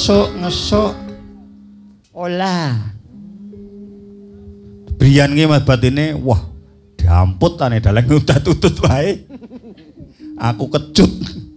ngesuk. Olah. Brian ki mas batine, wah, diamput ane dalang utat-utut wae. Aku kecut.